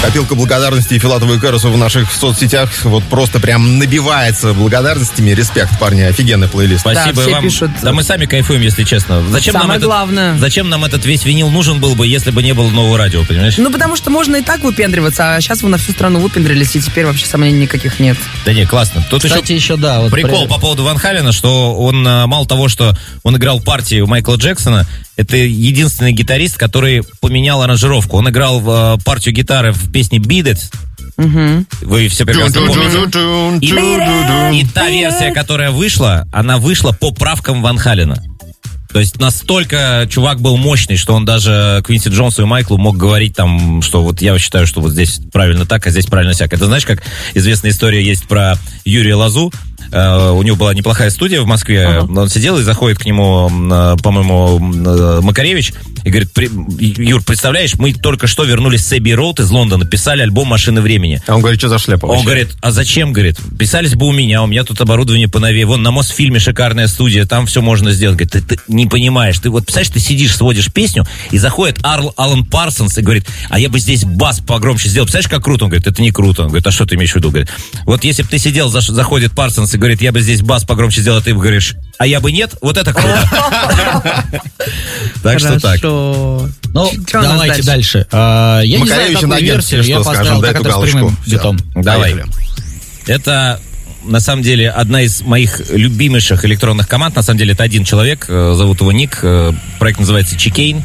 Копилка благодарности Филатову и Кэросу в наших соцсетях вот просто прям набивается благодарностями. Респект, парни, офигенный плейлист. Спасибо вам. Пишут. Да мы сами кайфуем, если честно. Главное. Зачем нам этот весь винил нужен был бы, если бы не было нового радио, понимаешь? Ну, потому что можно и так выпендриваться, а сейчас вы на всю страну выпендрились, и теперь вообще сомнений никаких нет. Да не, классно. Тут Кстати, еще да. Вот прикол по поводу Ван Халена, что он, мало того, что он играл партии у Майкла Джексона, это единственный гитарист, который поменял аранжировку. Он играл в партию гитары в песне Beat It. Угу. Вы все прекрасно помните. И та версия, которая вышла, она вышла по правкам Ван Халена. То есть настолько чувак был мощный, что он даже Квинси Джонсу и Майклу мог говорить там, что вот я считаю, что вот здесь правильно так, а здесь правильно сяк. Это знаешь, как известная история есть про Юрия Лозу. У него была неплохая студия в Москве. Он сидел и заходит к нему, по-моему, Макаревич и говорит: Юр, представляешь, мы только что вернулись с Эбби Роуд из Лондона, писали альбом «Машины времени». А он говорит, что за шляпа вообще? Он говорит: а зачем, говорит, писались бы у меня тут оборудование поновее, вон на Мосфильме шикарная студия, там все можно сделать. Говорит, ты не понимаешь, ты вот, представляешь, ты сидишь, сводишь песню, и заходит Алан Парсонс и говорит: а я бы здесь бас погромче сделал, представляешь, как круто? Он говорит: это не круто. Он говорит: а что ты имеешь в виду? Говорит: вот если бы ты сидел, заходит Парсонс и говорит: я бы здесь бас погромче сделал, а ты бы говоришь: а я бы нет, вот это круто. Так что так. Ну, давайте дальше. Я не знаю, какую версию, я поставил так, это с прямым битом. Давай. Это, на самом деле, одна из моих любимейших электронных команд. На самом деле, это один человек, зовут его Ник. Проект называется Чикейн.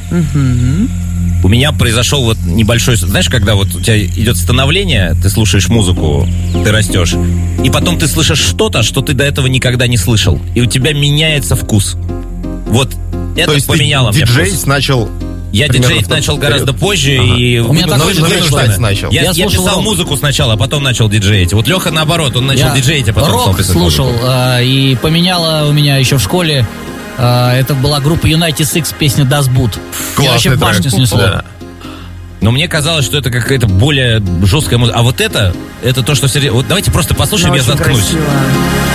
У меня произошел вот небольшой... Знаешь, когда вот у тебя идет становление, ты слушаешь музыку, ты растешь, и потом ты слышишь что-то, что ты до этого никогда не слышал, и у тебя меняется вкус. Вот это поменяло мне вкус. Диджей начал... Я диджеить начал гораздо позже, и у меня такой же начал. Я писал музыку сначала, а потом начал диджеить. Вот Леха наоборот, он начал диджеить, а потом стал рок писать слушал, и поменяло у меня еще в школе. Это была группа United Six, песня Das Boot. Мне вообще башню снесло. Да. Но мне казалось, что это какая-то более жесткая музыка. А вот это то, что... Вот давайте просто послушаем, я заткнусь. Красиво.